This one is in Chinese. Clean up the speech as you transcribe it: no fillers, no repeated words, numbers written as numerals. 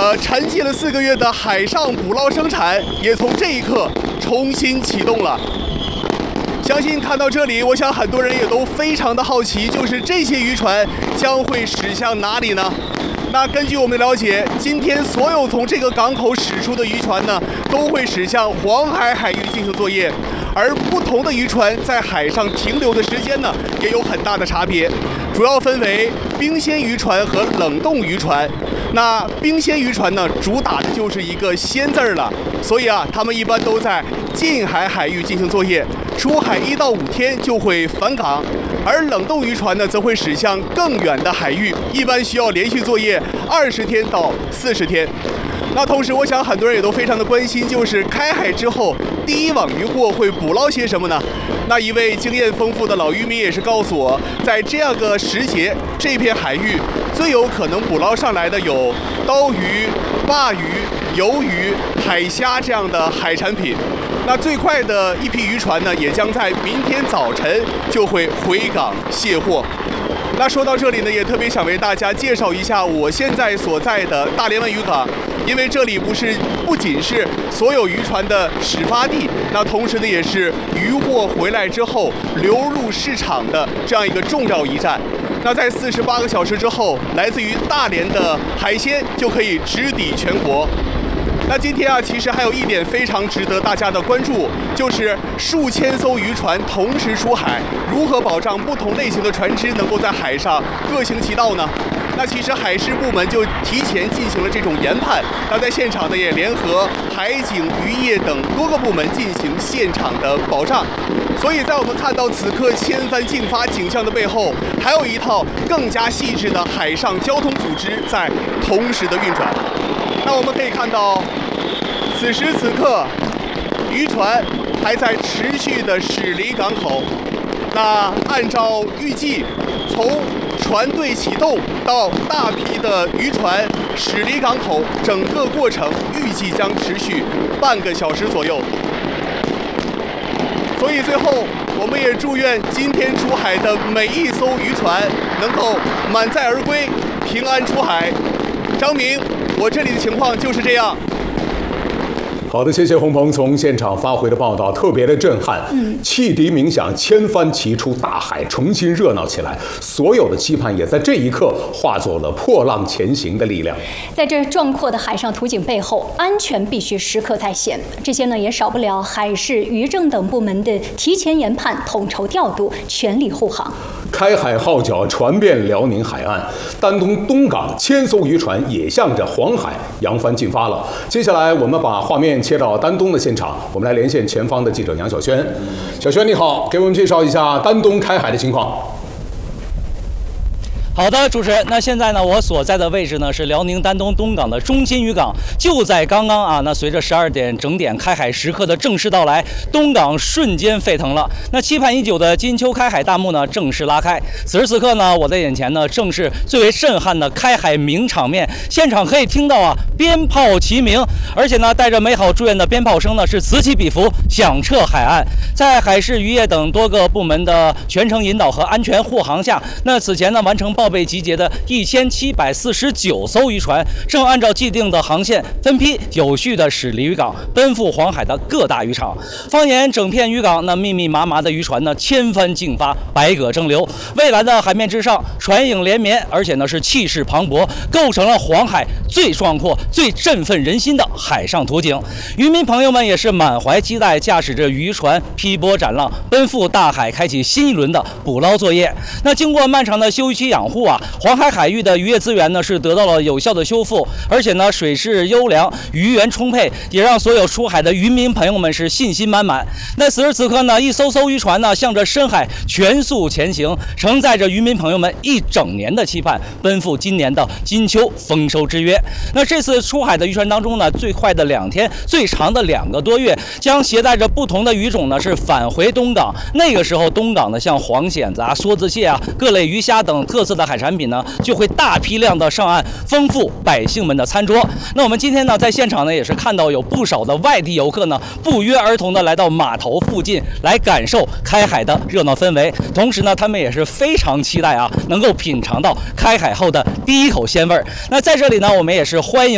沉寂了4个月的海上捕捞生产也从这一刻重新启动了。相信看到这里，我想很多人也都非常的好奇，就是这些渔船将会驶向哪里呢？那根据我们的了解，今天所有从这个港口驶出的渔船呢，都会驶向黄海海域进行作业，而不同的渔船在海上停留的时间呢，也有很大的差别，主要分为冰鲜渔船和冷冻渔船。那冰鲜渔船呢，主打的就是一个鲜字儿了，所以啊，他们一般都在近海海域进行作业，出海1到5天就会返港。而冷冻渔船呢，则会驶向更远的海域，一般需要连续作业20天到40天。那同时，我想很多人也都非常的关心，就是开海之后第一网渔获会捕捞些什么呢？那一位经验丰富的老渔民也是告诉我，在这样个时节，这片海域最有可能捕捞上来的有刀鱼、鲅鱼、鱿鱼、海虾这样的海产品。那最快的一批渔船呢，也将在明天早晨就会回港卸货。那说到这里呢，也特别想为大家介绍一下我现在所在的大连湾渔港，因为这里不仅是所有渔船的始发地，那同时呢，也是渔获回来之后流入市场的这样一个重要一站。那在48个小时之后，来自于大连的海鲜就可以直抵全国。那今天啊，其实还有一点非常值得大家的关注，就是数千艘渔船同时出海，如何保障不同类型的船只能够在海上各行其道呢？那其实海事部门就提前进行了这种研判，那在现场呢也联合海警、渔业等多个部门进行现场的保障。所以在我们看到此刻千帆竞发景象的背后，还有一套更加细致的海上交通组织在同时的运转。那我们可以看到，此时此刻，渔船还在持续的驶离港口。那按照预计，从船队启动到大批的渔船驶离港口，整个过程预计将持续半个小时左右。所以最后，我们也祝愿今天出海的每一艘渔船能够满载而归，平安出海。张明，我这里的情况就是这样。 好的，谢谢洪鹏从现场发回的报道，特别的震撼。汽笛鸣响，千帆齐出，大海重新热闹起来，所有的期盼也在这一刻化作了破浪前行的力量。 在这壮阔的海上图景背后，安全必须时刻在线。这些呢，也少不了海事、渔政等部门的提前研判、统筹调度、全力护航。 开海号角传遍辽宁海岸，丹东东港1000艘渔船也向着黄海扬帆进发了。接下来，我们把画面切到丹东的现场，我们来连线前方的记者杨晓轩。小轩你好，给我们介绍一下丹东开海的情况。 好的，主持人，那现在呢，我所在的位置呢是辽宁丹东东港的中心渔港，就在刚刚啊，那随着12点整点开海时刻的正式到来，东港瞬间沸腾了。那期盼已久的金秋开海大幕呢正式拉开。此时此刻呢，我在眼前呢正是最为震撼的开海鸣场面，现场可以听到啊鞭炮齐鸣，而且呢带着美好祝愿的鞭炮声呢是此起彼伏，响彻海岸。在海事、渔业等多个部门的全程引导和安全护航下，那此前呢完成报备集结的1749艘渔船，正按照既定的航线分批有序的驶离渔港，奔赴黄海的各大渔场。放眼整片渔港，那密密麻麻的渔船呢千帆竞发，百舸争流。蔚蓝的海面之上，船影连绵，而且呢是气势磅礴，构成了黄海最壮阔、最振奋人心的海上图景。渔民朋友们也是满怀期待，驾驶着渔船劈波斩浪，奔赴大海，开启新一轮的捕捞作业。那经过漫长的休期养护啊，黄海海域的渔业资源呢是得到了有效的修复，而且呢水势优良，渔源充沛，也让所有出海的渔民朋友们是信心满满。那此时此刻呢，一艘艘渔船呢向着深海全速前行，承载着渔民朋友们一整年的期盼，奔赴今年的金秋丰收之约。那这次出海的渔船当中呢，最快的2天，最长的2个多月，将携带着不同的鱼种呢是返回东港。那个时候，东港呢像黄蚬子啊、梭子蟹啊、各类鱼虾等特色的海产品呢，就会大批量的上岸，丰富百姓们的餐桌。那我们今天呢，在现场呢，也是看到有不少的外地游客呢，不约而同的来到码头附近来感受开海的热闹氛围。同时呢，他们也是非常期待啊，能够品尝到开海后的第一口鲜味儿。那在这里呢，我们也是欢迎